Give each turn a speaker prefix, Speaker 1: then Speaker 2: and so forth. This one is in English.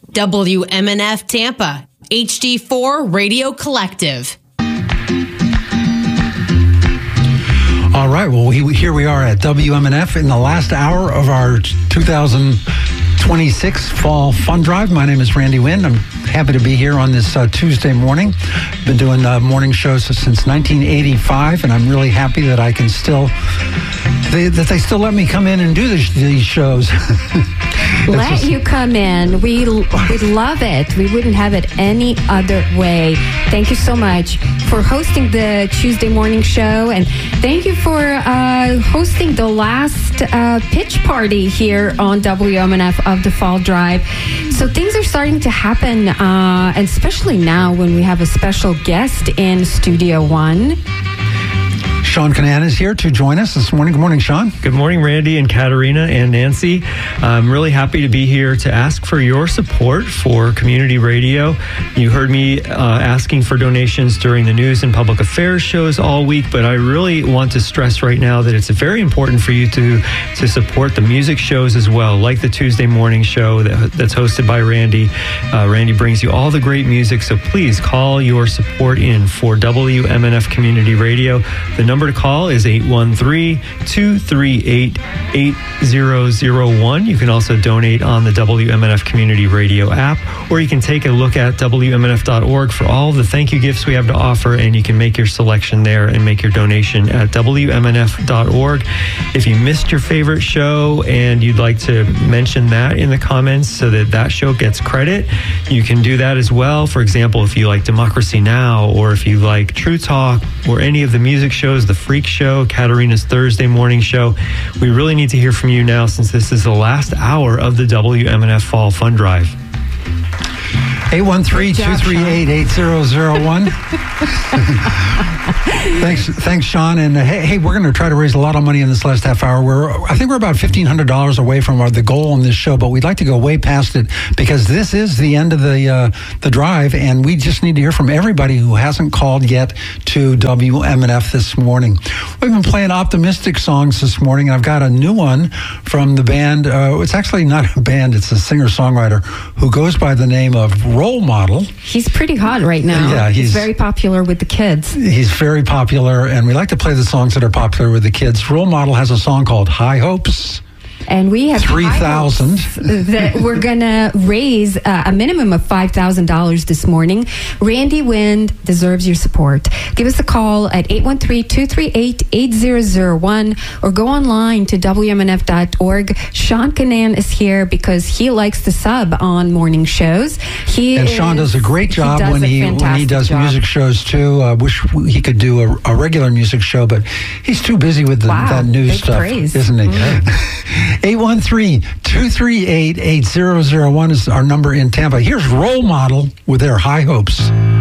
Speaker 1: WMNF Tampa, HD4 Radio Collective.
Speaker 2: All right, well, here we are at WMNF in the last hour of our 2026 Fall Fund Drive. My name is Randy Wynn. I'm happy to be here on this Tuesday morning. Been doing morning shows since 1985, and I'm really happy that I can that they still let me come in and do these shows.
Speaker 3: Let you come in. We love it. We wouldn't have it any other way. Thank you so much for hosting the Tuesday morning show, and thank you for hosting the last pitch party here on WMNF of the Fall Drive. So things are starting to happen, and especially now when we have a special guest in Studio One.
Speaker 2: Sean Kinane is here to join us this morning. Good morning, Sean.
Speaker 4: Good morning, Randy and Katerina and Nancy. I'm really happy to be here to ask for your support for community radio. You heard me asking for donations during the news and public affairs shows all week, but I really want to stress right now that it's very important for you to support the music shows as well, like the Tuesday morning show that's hosted by Randy. Randy brings you all the great music, so please call your support in for WMNF Community Radio. The number to call is 813-238-8001. You can also donate on the WMNF Community Radio app, or you can take a look at WMNF.org for all the thank you gifts we have to offer, and you can make your selection there and make your donation at WMNF.org. If you missed your favorite show and you'd like to mention that in the comments so that show gets credit, you can do that as well. For example, if you like Democracy Now! Or if you like True Talk or any of the music shows, The Freak Show, Katerina's Thursday morning show. We really need to hear from you now since this is the last hour of the WMNF Fall Fund Drive.
Speaker 2: 813-238-8001. Thanks, Sean. And hey, we're going to try to raise a lot of money in this last half hour. I think we're about $1,500 away from the goal on this show, but we'd like to go way past it because this is the end of the drive, and we just need to hear from everybody who hasn't called yet to WMNF this morning. We've been playing optimistic songs this morning, and I've got a new one from the band. It's actually not a band; it's a singer-songwriter who goes by the name of Role Model.
Speaker 3: He's pretty hot right now.
Speaker 2: Yeah,
Speaker 3: he's very popular with the kids.
Speaker 2: He's very popular, and we like to play the songs that are popular with the kids. Role Model has a song called High Hopes.
Speaker 3: And we have
Speaker 2: 3,000
Speaker 3: that we're going to raise a minimum of $5,000 this morning. Randy Wynn deserves your support. Give us a call at 813-238-8001 or go online to WMNF.org. Sean Kinane is here because he likes to sub on morning shows.
Speaker 2: Sean does a great job when he does music shows too. I wish he could do a regular music show, but he's too busy with that new stuff,
Speaker 3: praise.
Speaker 2: Isn't he? Mm-hmm. 813-238-8001 is our number in Tampa. Here's Role Model with their High Hopes.